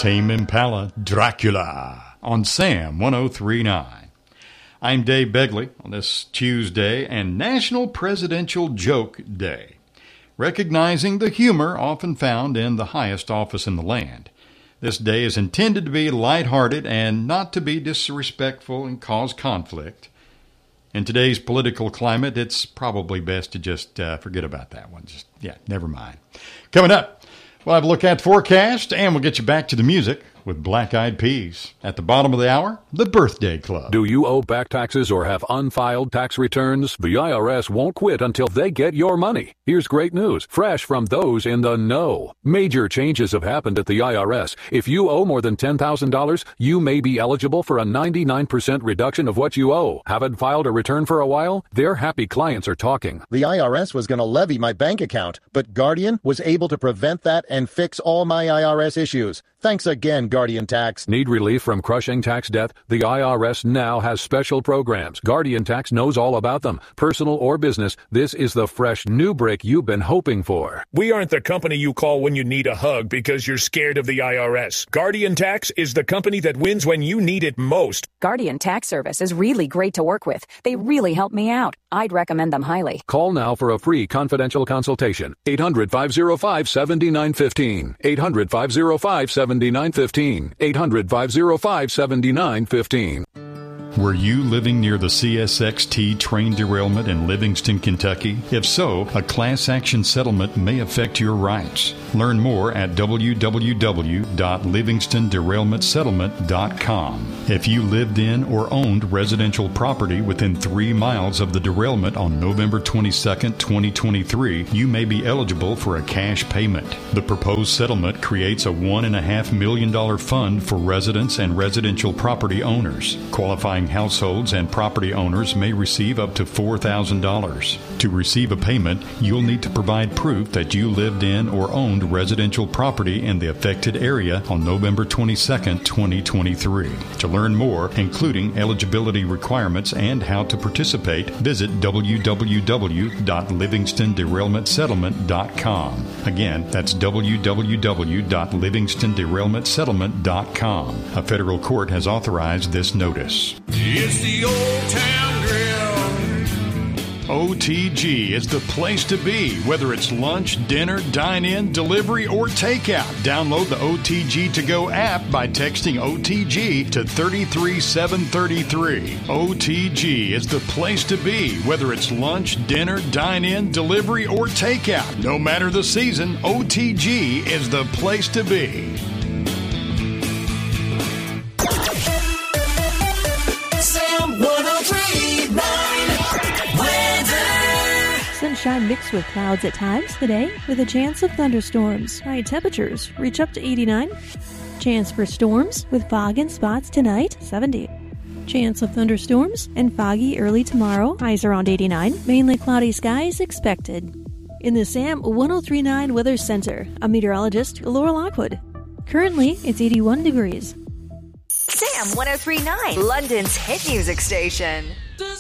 Tame Impala, Dracula, on Sam 103.9. I'm Dave Begley on this Tuesday and National Presidential Joke Day, recognizing the humor often found in the highest office in the land. This day is intended to be lighthearted and not to be disrespectful and cause conflict. In today's political climate, it's probably best to just forget about that one. Never mind. Coming up, we'll have a look at the forecast, and we'll get you back to the music with Black Eyed Peas. At the bottom of the hour, the Birthday Club. Do you owe back taxes or have unfiled tax returns? The IRS won't quit until they get your money. Here's great news, fresh from those in the know. Major changes have happened at the IRS. If you owe more than $10,000, you may be eligible for a 99% reduction of what you owe. Haven't filed a return for a while? Their happy clients are talking. The IRS was going to levy my bank account, but Guardian was able to prevent that and fix all my IRS issues. Thanks again, Guardian Tax. Need relief from crushing tax debt? The IRS now has special programs. Guardian Tax knows all about them. Personal or business, this is the fresh new break you've been hoping for. We aren't the company you call when you need a hug because you're scared of the IRS. Guardian Tax is the company that wins when you need it most. Guardian Tax Service is really great to work with. They really help me out. I'd recommend them highly. Call now for a free confidential consultation. 800-505-7915. 800-505-7915. 800-505-7915. Were you living near the CSXT train derailment in Livingston, Kentucky? If so, a class action settlement may affect your rights. Learn more at www.livingstonderailmentsettlement.com. If you lived in or owned residential property within 3 miles of the derailment on November 22, 2023, you may be eligible for a cash payment. The proposed settlement creates a $1.5 million fund for residents and residential property owners. Qualifying households and property owners may receive up to $4,000. To receive a payment, you'll need to provide proof that you lived in or owned residential property in the affected area on November 22, 2023. To learn more, including eligibility requirements and how to participate, visit www.livingstonderailmentsettlement.com. Again, that's www.livingstonderailmentsettlement.com. A federal court has authorized this notice. It's the Old Town Grill. OTG is the place to be, whether it's lunch, dinner, dine-in, delivery, or takeout. Download the OTG To Go app by texting OTG to 33733. OTG is the place to be, whether it's lunch, dinner, dine-in, delivery, or takeout. No matter the season, OTG is the place to be. Sunshine mixed with clouds at times today, with a chance of thunderstorms. High temperatures reach up to 89. Chance for storms with fog in spots tonight, 70. Chance of thunderstorms and foggy early tomorrow, highs around 89. Mainly cloudy skies expected. In the SAM 103.9 Weather Center, I'm meteorologist Laura Lockwood. Currently, it's 81 degrees. SAM 103.9, London's hit music station.